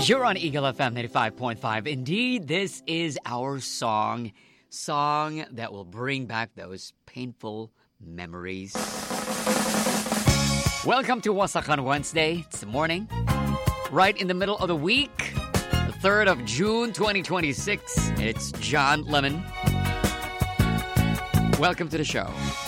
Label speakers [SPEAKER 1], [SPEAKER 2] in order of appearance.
[SPEAKER 1] You're on Eagle FM 95.5. Indeed, this is our song that will bring back those painful memories. Welcome to Wasakan Wednesday. It's the morning, right in the middle of the week, the 3rd of June 2026. It's John Lemon. Welcome to the show.